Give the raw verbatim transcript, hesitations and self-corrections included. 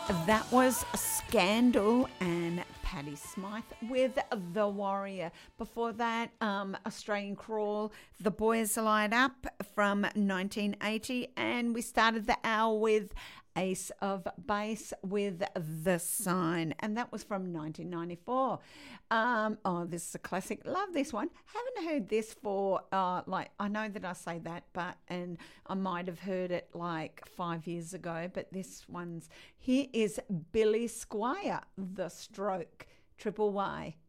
That was Scandal and Patti Smythe with The Warrior. Before that, um, Australian Crawl, The Boys Light Up from nineteen eighty. And we started the hour with Ace of Base with The Sign. And that was from nineteen ninety-four. Um, oh, this is a classic. Love this one. Haven't heard this for, uh, like, I know that I say that, but, and I might have heard it like five years ago, but this one's, here is Billy Squire, The Stroke, Triple Y.